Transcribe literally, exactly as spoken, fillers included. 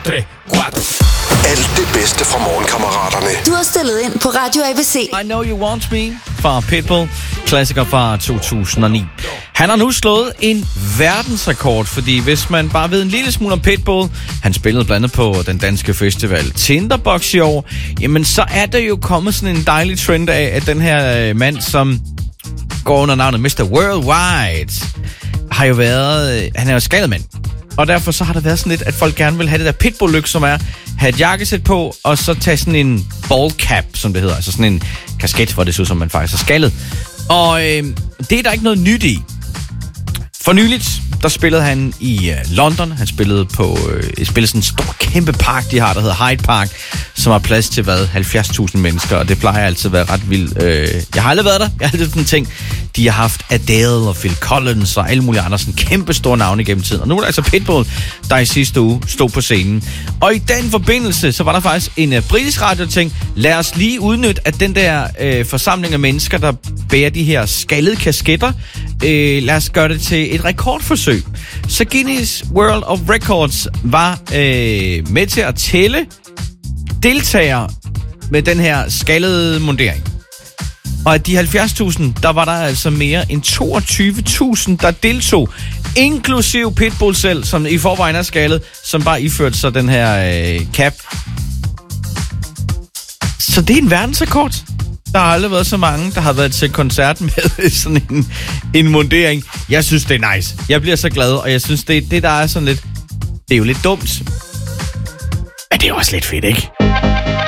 tre, cuatro. Alt det bedste fra Morgenkammeraterne. Du har stillet ind på Radio A B C. I Know You Want Me fra Pitbull, klassiker fra to tusind og ni. Han har nu slået en verdensrekord, fordi hvis man bare ved en lille smule om Pitbull, han spillede blandt andet på den danske festival Tinderbox i år, jamen så er der jo kommet sådan en dejlig trend af, at den her mand, som går under navnet mister Worldwide, har jo været, han er jo skaldemand. Og derfor så har der været sådan lidt, at folk gerne vil have det der Pitbull-lyk, som er have et jakkesæt på, og så tage sådan en ball cap, som det hedder. Altså sådan en kasket, hvor det ser ud som, man faktisk er skaldet. Og øh, det er der ikke noget nyt i. For nyligt, der spillede han i uh, London. Han spillede på uh, spillede sådan en stor, kæmpe park, de har, der hedder Hyde Park, som har plads til, hvad, halvfjerds tusind mennesker, og det plejer altid at være ret vildt. Uh, jeg har aldrig været der. Jeg har altid sådan ting. De har haft Adele og Phil Collins og alle mulige andre sådan kæmpe store navne gennem tiden. Og nu er der altså Pitbull, der i sidste uge stod på scenen. Og i den forbindelse, så var der faktisk en uh, britisk radio, der tænkte, lad os lige udnytte, at den der uh, forsamling af mennesker, der bærer de her skaldede kasketter, uh, lad os gøre det til et rekordforsøg. Så Guinness World of Records var øh, med til at tælle deltagere med den her skaldede mundering. Og af de halvfjerds tusind, der var der altså mere end toogtyve tusind, der deltog. Inklusiv Pitbull selv, som i forvejen er skaldet, som bare iførte sig den her øh, cap. Så det er en verdensrekord. Der har aldrig været så mange, der har været til koncert med sådan en, en mundering. Jeg synes, det er nice. Jeg bliver så glad, og jeg synes, det, det der er sådan lidt... Det er jo lidt dumt. Men det er også lidt fedt, ikke?